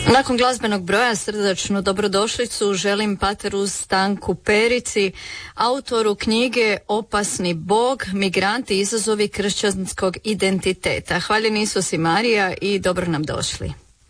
Nakon glazbenog broja srdačnu dobrodošlicu želim pateru Stanku Perici, autoru knjige Opasni Bog, migranti, izazovi kršćanskog identiteta. Hvaljeni Isus i Marija i dobro nam došli.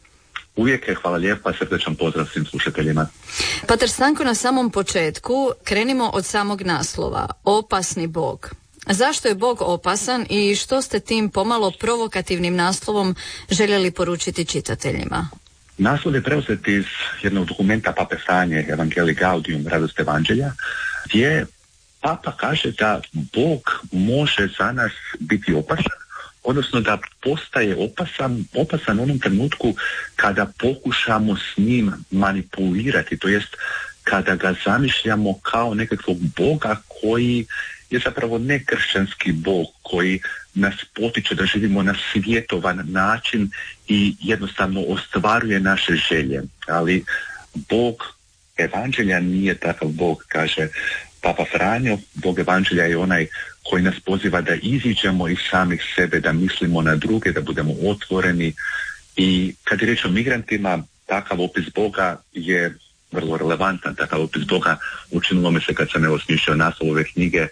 Uvijek je, hvala lijepa, srdečan pozdrav svim slušateljima. Pater Stanko, na samom početku krenimo od samog naslova, Opasni Bog. Zašto je Bog opasan i što ste tim pomalo provokativnim naslovom željeli poručiti čitateljima? Naslov je preuzet iz jednog dokumenta Pape Franje, Evangelii Gaudium, Radost Evanđelja, gdje Papa kaže da Bog može za nas biti opasan, odnosno da postaje opasan u onom trenutku kada pokušamo s njim manipulirati, to jest kada ga zamišljamo kao nekakvog Boga koji je zapravo nekršćanski Bog, koji nas potiče da živimo na svjetovan način i jednostavno ostvaruje naše želje. Ali Bog Evanđelja nije takav Bog, kaže Papa Franjo. Bog Evanđelja je onaj koji nas poziva da iziđemo iz samih sebe, da mislimo na druge, da budemo otvoreni. I kad je riječ o migrantima, takav opis Boga je vrlo relevantan. Takav opis Boga, učinilo mi se kad sam smišljao naslov ove knjige,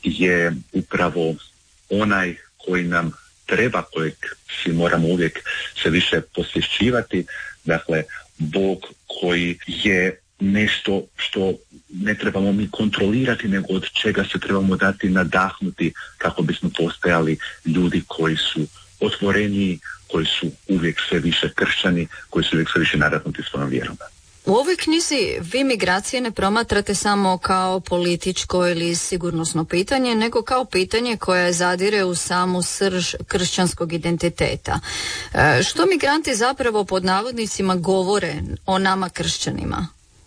je upravo onaj koji nam treba, kojeg svi moramo uvijek se više posvješćivati. Dakle, Bog koji je nešto što ne trebamo mi kontrolirati, nego od čega se trebamo dati nadahnuti kako bismo postajali ljudi koji su otvoreni, koji su uvijek sve više kršćani, koji su uvijek sve više nadahnuti svojom vjerom. U ovoj knjizi vi migracije ne promatrate samo kao političko ili sigurnosno pitanje, nego kao pitanje koje zadire u samu srž kršćanskog identiteta. Što migranti zapravo pod navodnicima govore o nama kršćanima?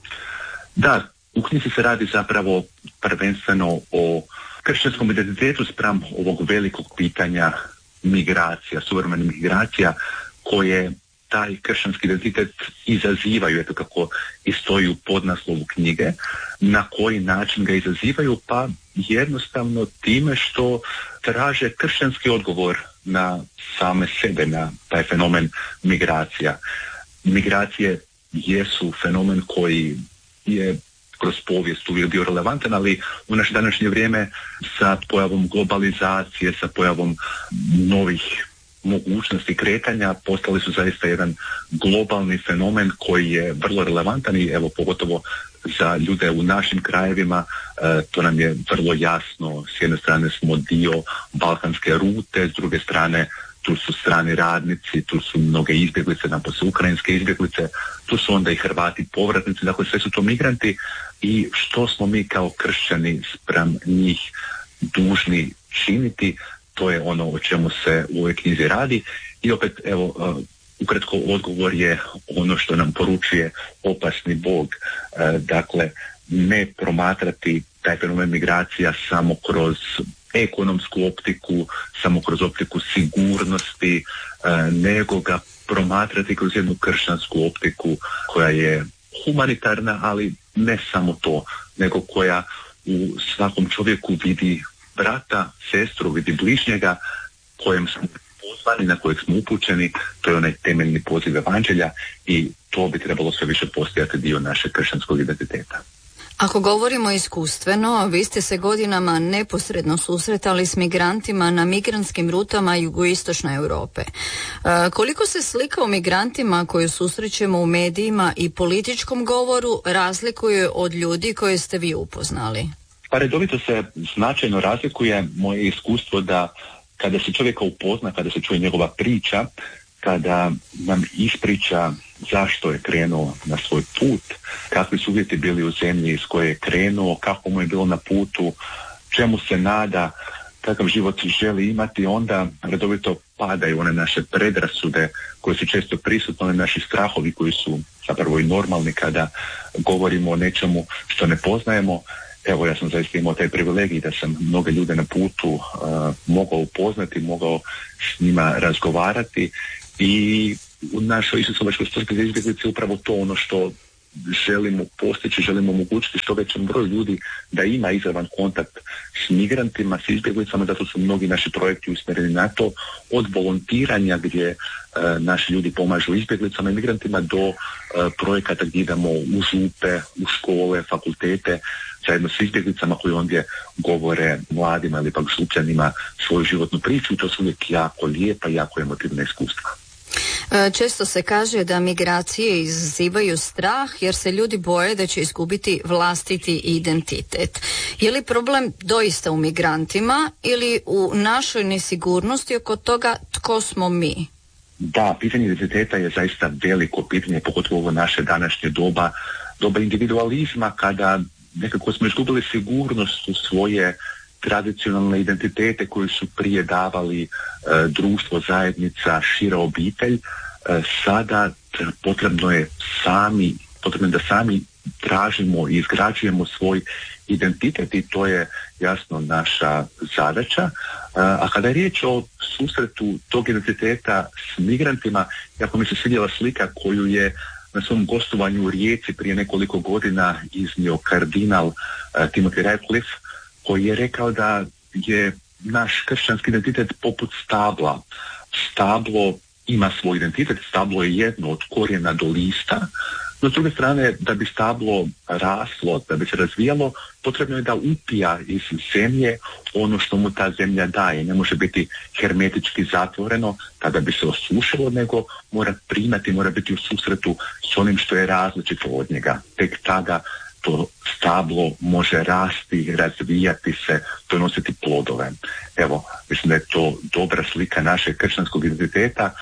Da, u knjizi se radi zapravo prvenstveno o kršćanskom identitetu spram ovog velikog pitanja migracija, suvremenih migracija koje taj kršćanski identitet izazivaju, eto kako i stoji u podnaslovu knjige. Na koji način ga izazivaju? Pa jednostavno time što traže kršćanski odgovor na same sebe, na taj fenomen migracija. Migracije jesu fenomen koji je kroz povijest uvijek bio relevantan, ali u naše današnje vrijeme sa pojavom globalizacije, sa pojavom novih mogućnosti kretanja postali su zaista jedan globalni fenomen koji je vrlo relevantan i evo pogotovo za ljude u našim krajevima to nam je vrlo jasno. S jedne strane smo dio balkanske rute, s druge strane tu su strani radnici, tu su mnoge izbjeglice, napose ukrajinske izbjeglice, tu su onda i Hrvati povratnici, dakle sve su to migranti i što smo mi kao kršćani spram njih dužni činiti, to je ono o čemu se u ovoj knjizi radi. I opet, evo, ukratko odgovor je ono što nam poručuje Opasni Bog. Dakle, ne promatrati taj fenomen migracija samo kroz ekonomsku optiku, samo kroz optiku sigurnosti, nego ga promatrati kroz jednu kršćansku optiku koja je humanitarna, ali ne samo to, nego koja u svakom čovjeku vidi brata, sestru, vidi bližnjega kojem smo pozvani, na kojeg smo upućeni. To je onaj temeljni poziv Evanđelja i to bi trebalo sve više postajati dio našeg kršćanskog identiteta. Ako govorimo iskustveno, vi ste se godinama neposredno susretali s migrantima na migrantskim rutama jugoistočne Europe. Koliko se slika o migrantima koju susrećemo u medijima i političkom govoru razlikuje od ljudi koje ste vi upoznali? Pa redovito se značajno razlikuje. Moje iskustvo da kada se čovjeka upozna, kada se čuje njegova priča, kada nam ispriča zašto je krenuo na svoj put, kakvi su uvjeti bili u zemlji iz koje je krenuo, kako mu je bilo na putu, čemu se nada, kakav život želi imati, onda redovito padaju one naše predrasude koje su često prisutne, one naši strahovi koji su zapravo i normalni kada govorimo o nečemu što ne poznajemo. Evo, ja sam zaista imao taj privilegij da sam mnoge ljude na putu mogao upoznati, mogao s njima razgovarati i u našoj Isusovačkoj crkvi za izbjeglice upravo to ono što želimo postići, želimo omogućiti što većem broju ljudi da ima izravan kontakt s migrantima, s izbjeglicama, zato su mnogi naši projekti usmjereni na to, od volontiranja gdje naši ljudi pomažu izbjeglicama i migrantima do projekata gdje idemo u župe, u škole, fakultete, zajedno s izbjeglicama koji ondje govore mladima ili pak župljanima svoju životnu priču i to su uvijek jako lijepa i jako emotivna iskustva. Često se kaže da migracije izazivaju strah jer se ljudi boje da će izgubiti vlastiti identitet. Je li problem doista u migrantima ili u našoj nesigurnosti oko toga tko smo mi? Da, pitanje identiteta je zaista veliko pitanje, pogotovo u naše današnje doba individualizma, kada nekako smo izgubili sigurnost u svoje tradicionalne identitete koji su prije davali društvo, zajednica, šira obitelj. Sada potrebno je da sami tražimo i izgrađujemo svoj identitet i to je jasno naša zadaća. A kada je riječ o susretu tog identiteta s migrantima, jako mi se svidjela slika koju je na svom gostovanju u Rijeci prije nekoliko godina iznio kardinal Timothy Ratcliffe, koji je rekao da je naš kršćanski identitet poput stabla. Stablo ima svoj identitet, stablo je jedno od korijena do lista, no s druge strane da bi stablo raslo, da bi se razvijalo, potrebno je da upija iz zemlje ono što mu ta zemlja daje. Ne može biti hermetički zatvoreno kada bi se osušilo, nego mora biti u susretu s onim što je različito od njega. Tek tada to stablo može rasti, razvijati se, donositi plodove. Evo, mislim da je to dobra slika našeg kršćanskog identiteta.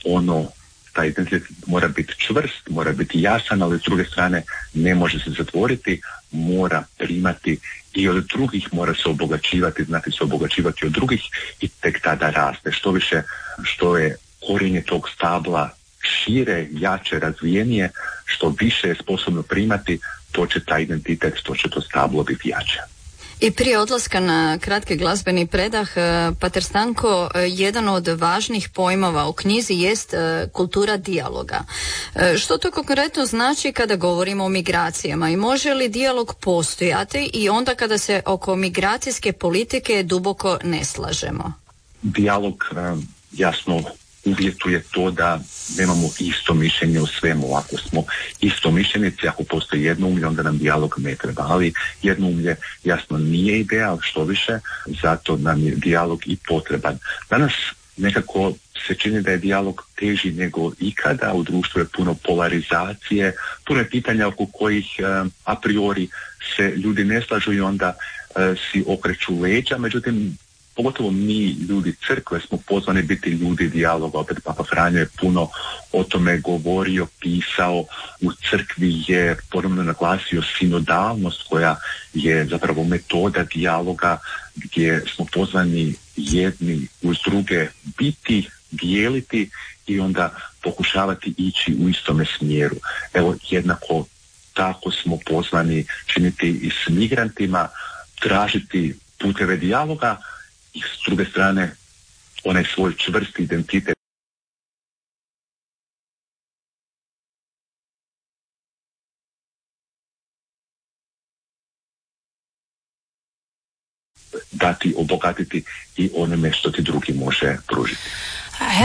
Taj identitet mora biti čvrst, mora biti jasan, ali s druge strane ne može se zatvoriti, mora primati i od drugih, mora se obogaćivati, znati se obogaćivati od drugih i tek tada raste. Što više, što je korijenje tog stabla šire, jače, razvijenije, što više je sposobno primati, to će taj identitet, to će to stablo biti jače. I prije odlaska na kratki glazbeni predah, Pater Stanko, jedan od važnih pojmova u knjizi jest kultura dijaloga. Što to konkretno znači kada govorimo o migracijama i može li dijalog postojati i onda kada se oko migracijske politike duboko ne slažemo? Dijalog jasno uvjetuje to da nemamo isto mišljenje o svemu. Ako smo istomišljenici, ako postoji jednoumlje, onda nam dijalog ne treba. Ali jednoumlje jasno nije ideal, što više, zato nam je dijalog i potreban. Danas nekako se čini da je dijalog teži nego ikada, u društvu je puno polarizacije, puno je pitanja oko kojih a priori se ljudi ne slažu i onda si okreću leđa, međutim pogotovo mi, ljudi crkve, smo pozvani biti ljudi dijaloga. Opet Papa Franjo je puno o tome govorio, pisao. U crkvi je ponovno naglasio sinodalnost koja je zapravo metoda dijaloga gdje smo pozvani jedni uz druge biti, dijeliti i onda pokušavati ići u istome smjeru. Evo, jednako tako smo pozvani činiti i s migrantima, tražiti puteve dijaloga i s druge strane onaj svoj čvrsti identitet dati, obogatiti i onome što ti drugi može pružiti.